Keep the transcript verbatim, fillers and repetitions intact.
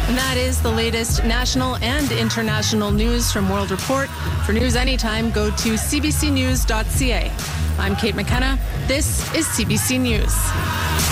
And that is the latest national and international news from World Report. For news anytime, go to c b c news dot c a. I'm Kate McKenna. This is C B C News.